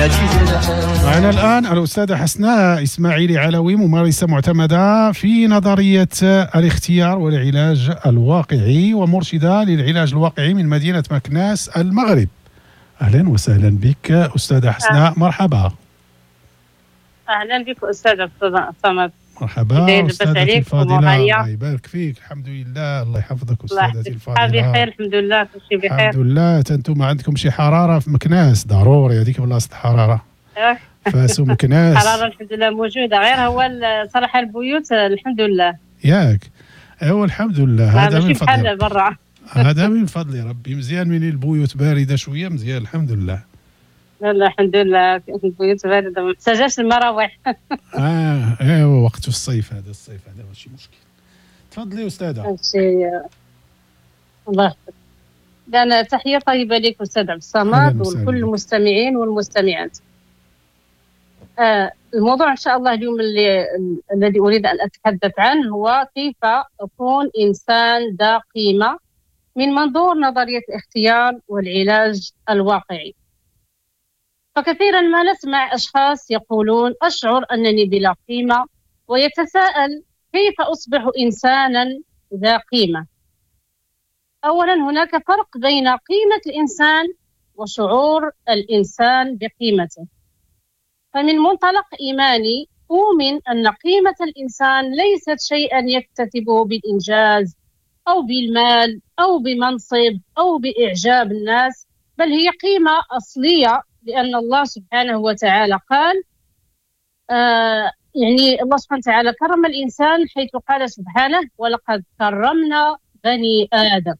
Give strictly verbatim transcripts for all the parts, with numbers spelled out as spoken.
معنا الآن الأستاذة حسناء إسماعيلي علوي، ممارسة معتمدة في نظرية الاختيار والعلاج الواقعي ومرشدة للعلاج الواقعي من مدينة مكناس المغرب. أهلا وسهلا بك أستاذة حسناء. مرحبا. أهلا بك أستاذة صمد. مرحبا أستاذتي الفاضلة، الله يبارك فيك. الحمد لله، الله يحفظك أستاذتي الفاضلة. بخير الحمد لله، كل شيء بخير الحمد لله. أنتم عندكم شي حرارة في مكناس؟ ضروري هذيك بلاصة الحرارة. فاس ومكناس حرارة الحمد لله موجودة، غير هو صراحة البيوت الحمد لله. ياك ايوا الحمد لله. هذا من فضل برا هذا من فضل ربي. مزيان من البيوت باردة شوية، مزيان الحمد لله. لا لا الحمد لله، البيوت باردة ما محتاجاش المراوح. اه ايوا وقت الصيف، هذا الصيف هذا ماشي مشكل. تفضلي أستاذة. هادشي الله يحفظك. أنا تحية طيبة لك أستاذ عبد الصمد ولكل المستمعين والمستمعات. آه الموضوع إن شاء الله اليوم اللي الذي أريد أن أتحدث عنه هو كيف أكون إنسان ذا قيمة من منظور نظرية الاختيار والعلاج الواقعي. فكثيرا ما نسمع أشخاص يقولون أشعر أنني بلا قيمة، ويتساءل كيف أصبح إنسانا ذا قيمة. أولا هناك فرق بين قيمة الإنسان وشعور الإنسان بقيمته. فمن منطلق إيماني أؤمن أن قيمة الإنسان ليست شيئا يكتسبه بالإنجاز أو بالمال أو بمنصب أو بإعجاب الناس، بل هي قيمة أصلية، لأن الله سبحانه وتعالى قال آه يعني الله سبحانه وتعالى كرم الإنسان حيث قال سبحانه ولقد كرمنا بني آدم.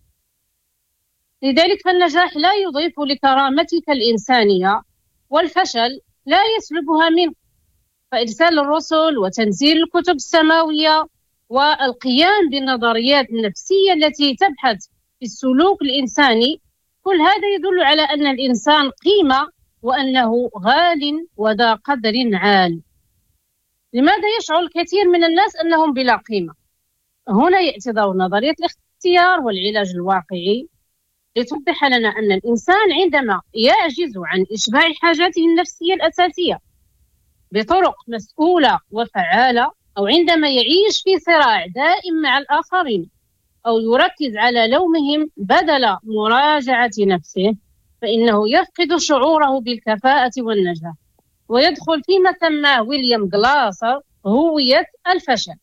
لذلك فالنجاح لا يضيف لكرامتك الإنسانية، والفشل لا يسلبها منك. فإرسال الرسل وتنزيل الكتب السماوية والقيام بالنظريات النفسية التي تبحث في السلوك الإنساني، كل هذا يدل على أن الإنسان قيمة وأنه غال وذا قدر عال. لماذا يشعر الكثير من الناس أنهم بلا قيمة؟ هنا يأتي دور نظرية الاختيار والعلاج الواقعي لتوضح لنا أن الإنسان عندما يعجز عن إشباع حاجاته النفسية الأساسية بطرق مسؤولة وفعالة، أو عندما يعيش في صراع دائم مع الآخرين، أو يركز على لومهم بدل مراجعة نفسه، فإنه يفقد شعوره بالكفاءة والنجاح، ويدخل فيما سماه ويليام جلاسر هوية الفشل.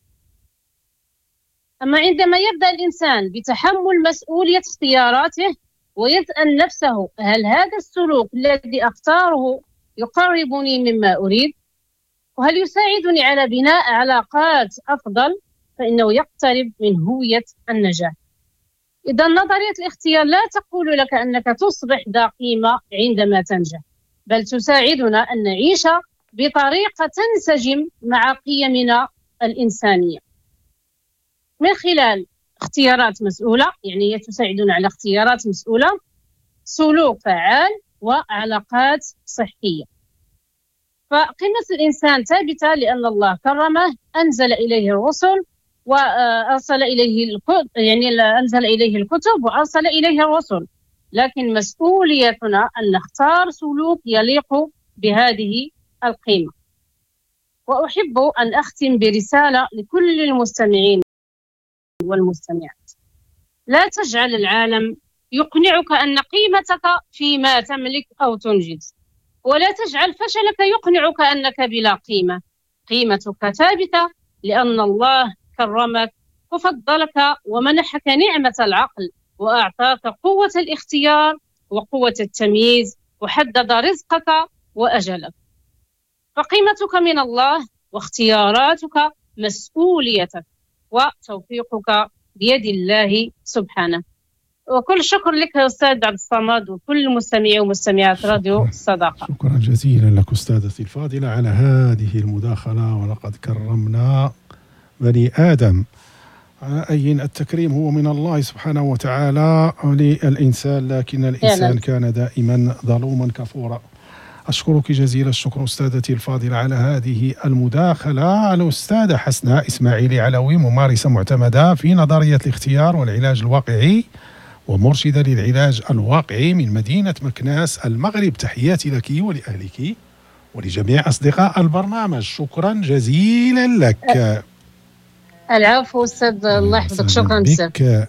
أما عندما يبدأ الإنسان بتحمل مسؤولية اختياراته ويسأل نفسه هل هذا السلوك الذي أختاره يقربني مما أريد، وهل يساعدني على بناء علاقات أفضل، فإنه يقترب من هوية النجاح. إذا نظرية الاختيار لا تقول لك أنك تصبح ذا قيمة عندما تنجح، بل تساعدنا أن نعيش بطريقة تنسجم مع قيمنا الإنسانية من خلال اختيارات مسؤولة، يعني هي تساعدنا على اختيارات مسؤولة، سلوك فعال، وعلاقات صحية. فقيمة الإنسان ثابتة لأن الله كرمه، أنزل إليه الرسل وأرسل إليه الكتب، يعني أنزل إليه الكتب وأرسل إليه الرسل، لكن مسؤوليتنا أن نختار سلوك يليق بهذه القيمة. وأحب أن أختم برسالة لكل المستمعين والمستمعات: لا تجعل العالم يقنعك أن قيمتك فيما تملك أو تنجز، ولا تجعل فشلك يقنعك أنك بلا قيمة. قيمتك ثابتة لأن الله كرمك وفضلك ومنحك نعمة العقل، وأعطاك قوة الاختيار وقوة التمييز، وحدد رزقك وأجلك. فقيمتك من الله، واختياراتك مسؤوليتك، وتوفيقك بيد الله سبحانه. وكل شكر لك يا أستاذ عبد الصمد وكل مستمعي ومستمعات راديو الصداقة. شكرا جزيلا لك أستاذتي الفاضلة على هذه المداخلة. ولقد كرمنا بني آدم. على أي التكريم هو من الله سبحانه وتعالى للإنسان، لكن الإنسان كان دائما ظلوما كفورا. أشكرك جزيل الشكر أستاذتي الفاضلة على هذه المداخلة. الأستاذة حسناء إسماعيلي علوي، ممارسة معتمدة في نظرية الاختيار والعلاج الواقعي ومرشدة للعلاج الواقعي من مدينة مكناس المغرب. تحياتي لك ولأهلك ولجميع أصدقاء البرنامج. شكرا جزيلا لك. العفو أستاذ، الله يحفظك. شكرا بزاف.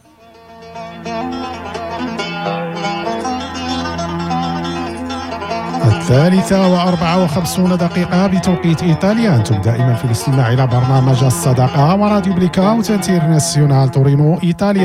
الثالثة وأربعة وخمسون دقيقة بتوقيت إيطاليا. أنتم دائما في الاستماع إلى برنامج الصداقة وراديو بليكاوت انترناسيونال تورينو إيطاليا.